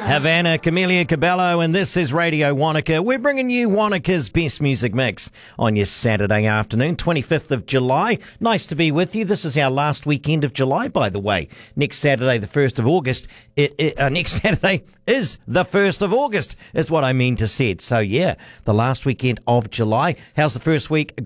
Havana, Camellia Cabello, and this is Radio Wanaka. We're bringing you Wanaka's best music mix on your Saturday afternoon, 25th of July. Nice to be with you. This is our last weekend of July, by the way. Next Saturday, the 1st of August. Next Saturday is the 1st of August, is what I mean to say. So, yeah, the last weekend of July. How's the first week